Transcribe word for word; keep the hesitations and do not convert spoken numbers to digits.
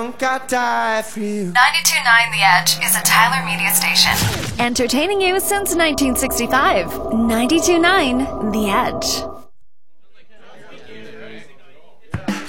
I die for you. ninety-two point nine The Edge is a Tyler Media station. Entertaining you since nineteen sixty-five. ninety-two point nine The Edge.